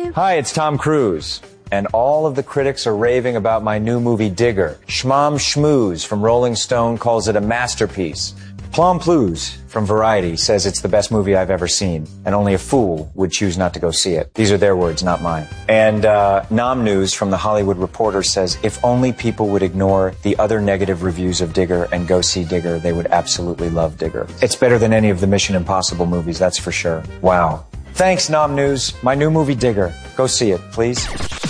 Hi, it's Tom Cruise. And all of the critics are raving about my new movie, Digger. Shmom Schmooze from Rolling Stone calls it a masterpiece. Plum Plouz from Variety says it's the best movie I've ever seen, and only a fool would choose not to go see it. These are their words, not mine. And Nom News from The Hollywood Reporter says if only people would ignore the other negative reviews of Digger and go see Digger, they would absolutely love Digger. It's better than any of the Mission Impossible movies, that's for sure. Wow. Thanks, Nom News. My new movie, Digger. Go see it, please.